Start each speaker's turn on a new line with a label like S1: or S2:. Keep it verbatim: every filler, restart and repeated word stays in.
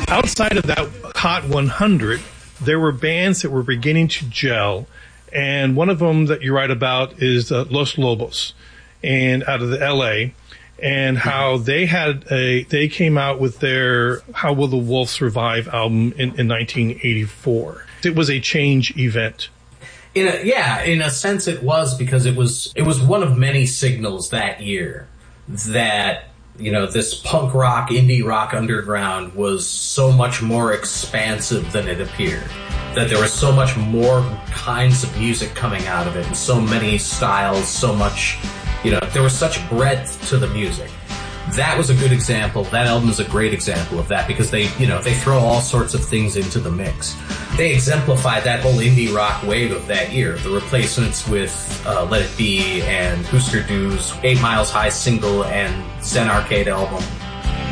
S1: outside of that Hot one hundred, there were bands that were beginning to gel, and one of them that you write about is uh, Los Lobos, and out of the L A, and how they had a they came out with their How Will the Wolf Survive album in, in nineteen eighty-four. It was a change event.
S2: In a, yeah, in a sense it was, because it was it was one of many signals that year that, you know, this punk rock, indie rock underground was so much more expansive than it appeared. That there was so much more kinds of music coming out of it, and so many styles, so much, you know, there was such breadth to the music. That was a good example. That album is a great example of that, because they, you know, they throw all sorts of things into the mix. They exemplified that whole indie rock wave of that year. The replacements with uh, Let It Be and Husker Du's Eight Miles High single and Zen Arcade album.